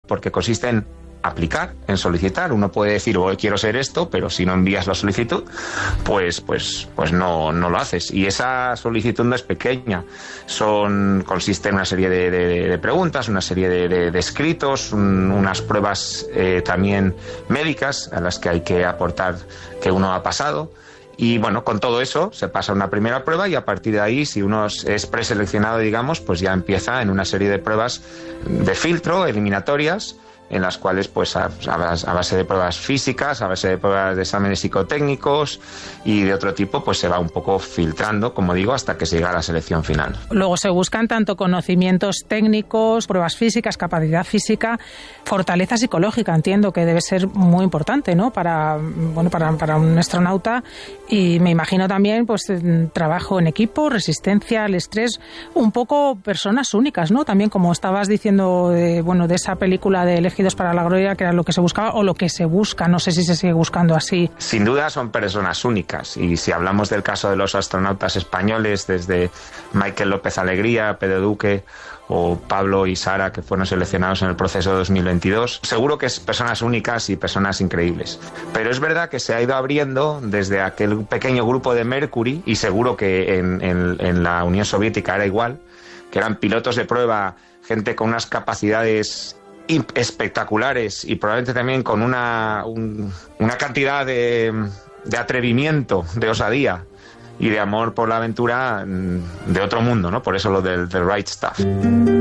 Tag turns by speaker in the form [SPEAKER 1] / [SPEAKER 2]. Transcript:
[SPEAKER 1] porque consiste en aplicar, en solicitar. Uno puede decir, hoy quiero ser esto, pero si no envías la solicitud, pues no lo haces. Y esa solicitud no es pequeña. Consiste en una serie de preguntas, una serie de escritos, unas pruebas también médicas a las que hay que aportar que uno ha pasado. Y bueno, con todo eso se pasa una primera prueba y a partir de ahí, si uno es preseleccionado, digamos, pues ya empieza en una serie de pruebas de filtro, eliminatorias, en las cuales pues a base de pruebas físicas, a base de pruebas de exámenes psicotécnicos y de otro tipo, pues se va un poco filtrando, como digo, hasta que se llega a la selección final.
[SPEAKER 2] Luego se buscan tanto conocimientos técnicos, pruebas físicas, capacidad física, fortaleza psicológica, entiendo que debe ser muy importante, ¿no? Para un astronauta, y me imagino también pues trabajo en equipo, resistencia al estrés, un poco personas únicas, ¿no? También, como estabas diciendo de esa película de Elegidos para la Gloria, que era lo que se buscaba o lo que se busca, no sé si se sigue buscando así.
[SPEAKER 1] Sin duda son personas únicas, y si hablamos del caso de los astronautas españoles, desde Michael López Alegría, Pedro Duque o Pablo y Sara, que fueron seleccionados en el proceso 2022, seguro que es personas únicas y personas increíbles. Pero es verdad que se ha ido abriendo desde aquel pequeño grupo de Mercury, y seguro que en la Unión Soviética era igual, que eran pilotos de prueba, gente con unas capacidades espectaculares y probablemente también con una cantidad de atrevimiento, de osadía y de amor por la aventura de otro mundo, ¿no? Por eso lo del The Right Stuff.